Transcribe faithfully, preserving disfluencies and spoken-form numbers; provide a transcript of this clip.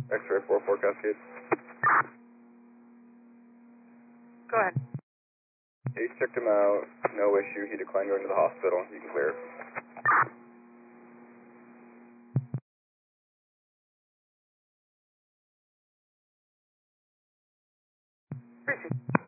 X-ray four four Cascade. Go ahead. He checked him out, no issue. He declined going to the hospital. You can clear. Appreciate it.